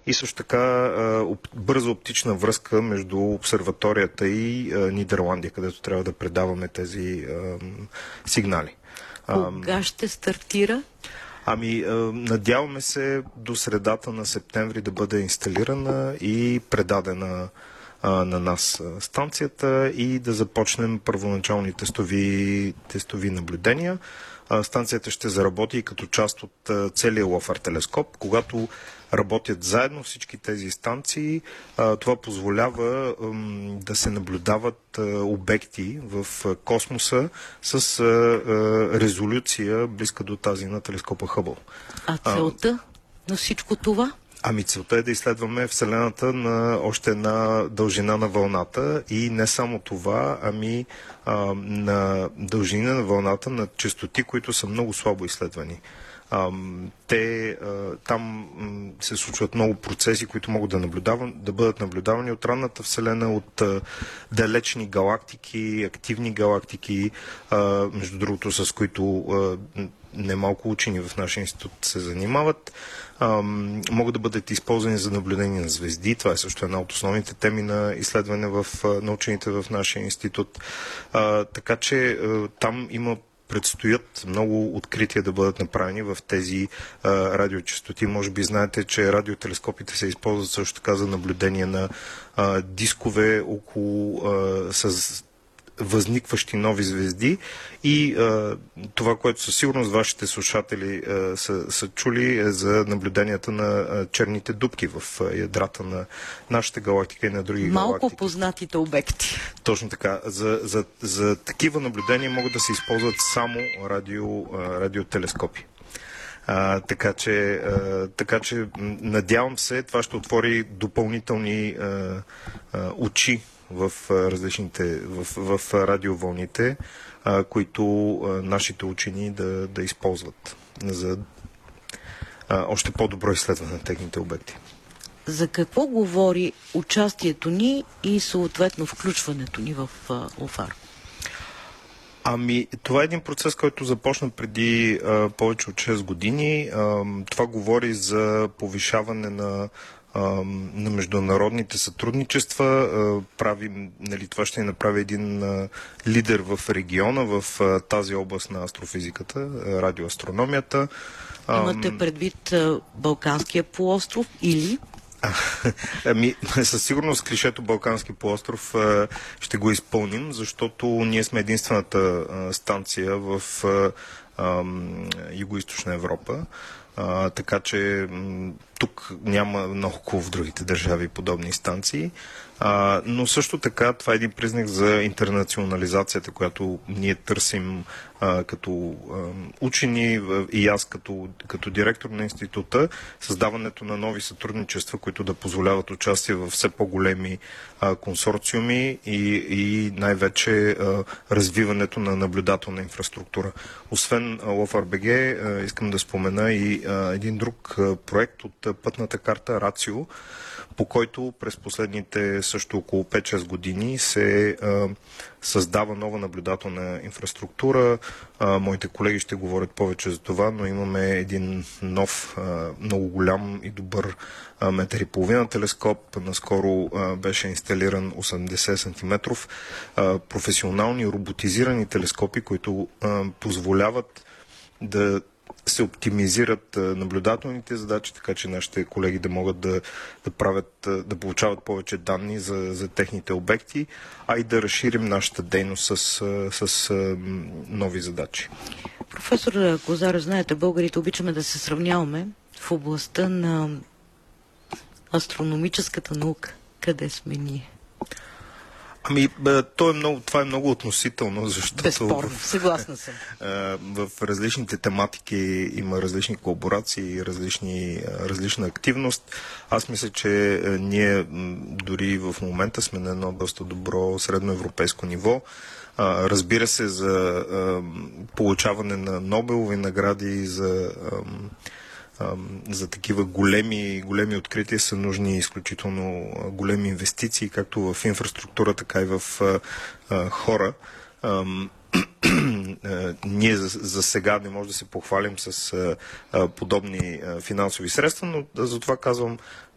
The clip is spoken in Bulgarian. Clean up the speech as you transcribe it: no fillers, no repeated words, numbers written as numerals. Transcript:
и също така бърза оптична връзка между обсерваторията и Нидерландия, където трябва да предаваме тези сигнали. Кога ще стартира? Надяваме се до средата на септември да бъде инсталирана и предадена на нас станцията и да започнем първоначални тестови наблюдения. Станцията ще заработи като част от целия Лофар телескоп. Когато работят заедно всички тези станции, това позволява да се наблюдават обекти в космоса с резолюция близка до тази на телескопа Хъбъл. А целта на всичко това? Целта е да изследваме Вселената на още една дължина на вълната и не само това, на дължина на вълната на честоти, които са много слабо изследвани. Там се случват много процеси, които могат да бъдат наблюдавани от ранната Вселена, от далечни галактики, активни галактики, между другото с които немалко учени в нашия институт се занимават. Могат да бъдат използвани за наблюдение на звезди. Това е също една от основните теми на изследване на учените в нашия институт. Така че там предстоят много открития да бъдат направени в тези радиочестоти. Може би знаете, че радиотелескопите се използват също така за наблюдение на дискове около с възникващи нови звезди и това, което със сигурност вашите слушатели са чули е за наблюденията на черните дупки в ядрата на нашата галактика и на други галактики. Малко познатите обекти. Точно така. За такива наблюдения могат да се използват само радиотелескопи. Така че надявам се, това ще отвори допълнителни очи в радиовълните, които нашите учени да използват за още по-добро изследване на техните обекти. За какво говори участието ни и съответно включването ни в ЛОФАР? Това е един процес, който започна преди повече от 6 години. Това говори за повишаване на международните сътрудничества. Това ще ни направи един лидер в региона, в тази област на астрофизиката, радиоастрономията. Имате предвид Балканския полуостров или? Със сигурност клишето Балкански полуостров ще го изпълним, защото ние сме единствената станция в Югоизточна Европа. Така че тук няма много в другите държави подобни станции. Но също така това е един признак за интернационализацията, която ние търсим като учени и аз като директор на института, създаването на нови сътрудничества, които да позволяват участие в все по-големи консорциуми и най-вече развиването на наблюдателна инфраструктура. Освен ЛОФАР-БГ, искам да спомена и един друг проект от пътната карта РАЦИО, по който през последните също около 5-6 години се създава нова наблюдателна инфраструктура. Моите колеги ще говорят повече за това, но имаме един нов, много голям и добър 1,5 метра телескоп. Наскоро беше инсталиран 80 см професионални роботизирани телескопи, които позволяват да се оптимизират наблюдателните задачи, така че нашите колеги да могат да получават повече данни за техните обекти, а и да разширим нашата дейност с нови задачи. Професор Козарев, знаете, българите обичаме да се сравняваме в областта на астрономическата наука. Къде сме ние? Това е много относително, защото безспорно, съгласна съм. В различните тематики има различни колаборации и различна активност. Аз мисля, че ние дори в момента сме на едно доста добро средноевропейско ниво. Разбира се, за получаване на Нобелови награди, за такива големи открития са нужни изключително големи инвестиции, както в инфраструктура, така и в хора. Ние за сега не можем да се похвалим с подобни финансови средства, но затова казвам,